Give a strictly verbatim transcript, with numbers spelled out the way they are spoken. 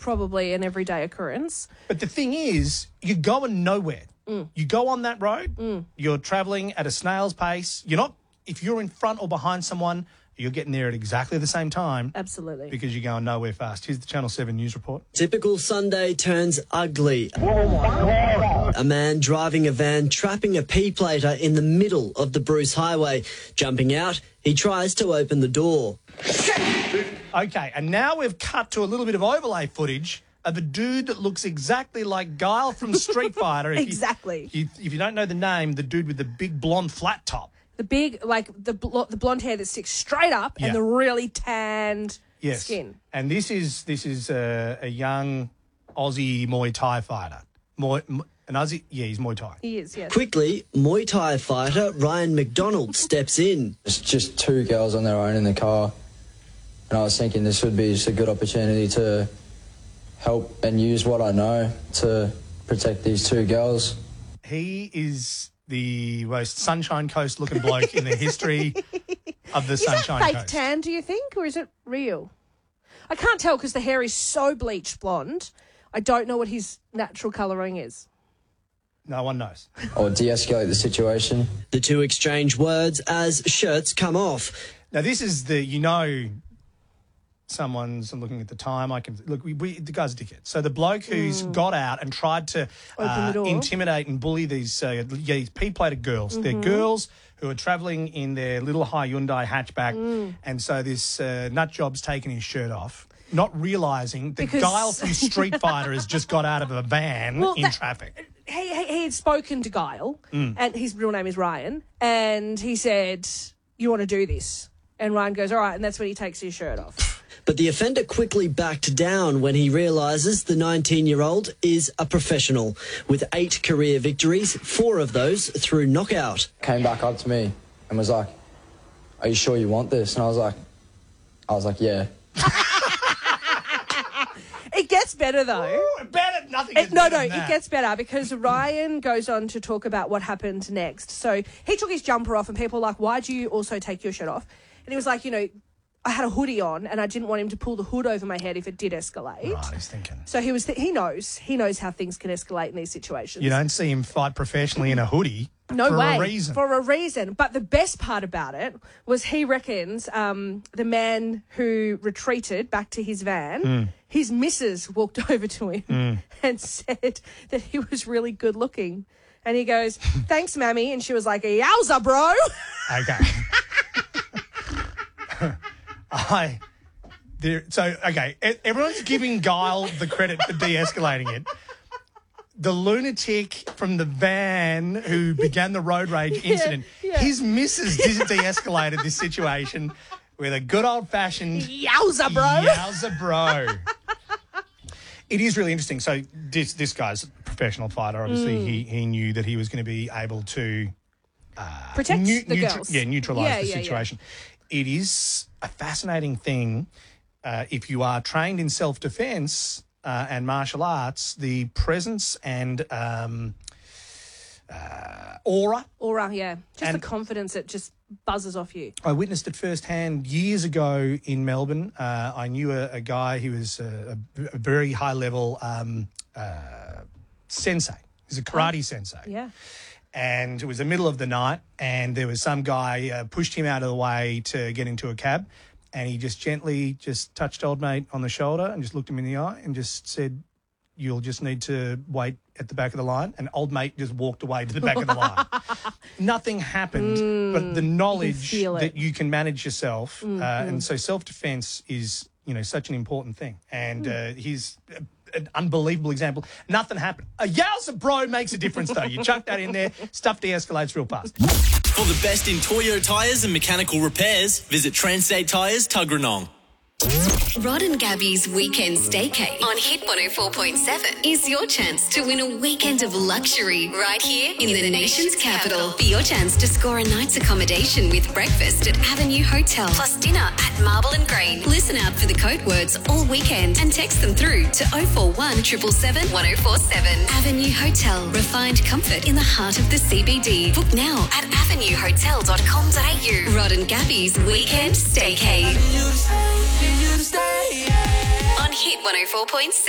probably an everyday occurrence. But the thing is, you're going nowhere. Mm. You go on that road, Mm. you're travelling at a snail's pace. You're not, if you're in front or behind someone, you're getting there at exactly the same time. Absolutely. Because you're going nowhere fast. Here's the Channel seven News report. Typical Sunday turns ugly. A man driving a van trapping a P-plater in the middle of the Bruce Highway. Jumping out, he tries to open the door. Okay, and now we've cut to a little bit of overlay footage of a dude that looks exactly like Guile from Street Fighter. If Exactly. You, if, if you don't know the name, the dude with the big blonde flat top. The big, like, the bl- the blonde hair that sticks straight up Yeah. and the really tanned Yes. skin. And this is this is a, a young Aussie Muay Thai fighter. Muay, an Aussie, yeah, he's Muay Thai. He is, yes. Quickly, Muay Thai fighter Ryan McDonald steps in. It's just two girls on their own in the car, and I was thinking this would be just a good opportunity to help and use what I know to protect these two girls. He is the most Sunshine Coast looking bloke in the history of the Is Sunshine that fake Coast. tan, do you think, or is it real? I can't tell because the hair is so bleached blonde. I don't know what his natural colouring is. No one knows. Or de-escalate the situation. The two exchange words as shirts come off. Now, this is the, you know, someone's, I'm looking at the time, I can, look, we, we the guy's a dickhead. So the bloke who's Mm. got out and tried to Open uh, the door. intimidate and bully these, uh, yeah, these P-plated girls. They're Mhm. girls who are travelling in their little Hyundai hatchback, Mm. and so this uh, nut job's taking his shirt off, not realising that Because- Guile from Street Fighter has just got out of a van Well, in that- traffic. He, he, he had spoken to Guile, Mm. and his real name is Ryan, and he said, you want to do this? And Ryan goes, all right, and that's when he takes his shirt off. But the offender quickly backed down when he realises the nineteen-year-old is a professional. With eight career victories, four of those through knockout. Came back up to me and was like, "Are you sure you want this?" And I was like, I was like, "Yeah." It gets better, though. Ooh, better, nothing It, is no, better no, than it that. gets better because Ryan goes on to talk about what happened next. So he took his jumper off and people were like, why'd you also take your shirt off? And he was like, you know, I had a hoodie on and I didn't want him to pull the hood over my head if it did escalate. Right, he's thinking. So he was, th- he knows, he knows how things can escalate in these situations. You don't see him fight professionally in a hoodie. No for way. a reason. For a reason. But the best part about it was he reckons um, the man who retreated back to his van, Mm. his missus walked over to him Mm. and said that he was really good looking. And he goes, thanks, Mammy. And she was like, yowza, bro. Okay. I there so okay, e- everyone's giving Guile the credit for de-escalating it. The lunatic from the van who began the road rage incident, yeah. his missus de- de-escalated this situation with a good old-fashioned Yowza, bro. Yowza, bro. It is really interesting. So this this guy's a professional fighter. Obviously, Mm. he he knew that he was going to be able to Protect neu- the neutral- girls. Yeah, neutralise Yeah, the yeah, yeah. situation. It is a fascinating thing uh, if you are trained in self-defence uh, and martial arts, the presence and um, uh, aura. Aura, yeah. Just And- the confidence that just buzzes off you. I witnessed it firsthand years ago in Melbourne. Uh, I knew a, a guy who was a, a, a very high-level um, uh, sensei. He's a karate sensei. Yeah. And it was the middle of the night, and there was some guy uh, pushed him out of the way to get into a cab, and he just gently just touched old mate on the shoulder and just looked him in the eye and just said, you'll just need to wait at the back of the line. And old mate just walked away to the back of the line. Nothing happened, Mm, but the knowledge feel it. that you can manage yourself. Uh, Mm, and mm. so self-defense is, you know, such an important thing. And Mm. uh, he's an unbelievable example. Nothing happened. A yowza bro makes a difference, though. You chuck that in there, stuff de-escalates real fast. For the best in Toyo tyres and mechanical repairs, visit Transstate Tyres, Tuggeranong. Rod and Gabby's Weekend Staycay on Hit one oh four point seven is your chance to win a weekend of luxury right here in the nation's capital. For your chance to score a night's accommodation with breakfast at Avenue Hotel plus dinner at Marble and Green. Listen out for the code words all weekend and text them through to oh four one, seven seven seven, one oh four seven. Avenue Hotel. Refined comfort in the heart of the C B D. Book now at avenue hotel dot com dot a u. Rod and Gabby's Weekend Staycay. On Hit one oh four point seven.